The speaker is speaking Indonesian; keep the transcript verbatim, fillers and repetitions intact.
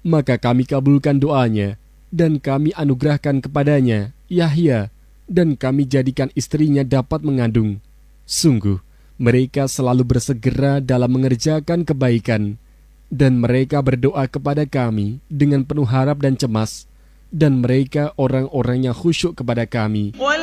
Maka kami kabulkan doanya, dan kami anugerahkan kepadanya Yahya, dan kami jadikan istrinya dapat mengandung. Sungguh, mereka selalu bersegera dalam mengerjakan kebaikan, dan mereka berdoa kepada kami dengan penuh harap dan cemas, dan mereka orang-orang yang khusyuk kepada kami.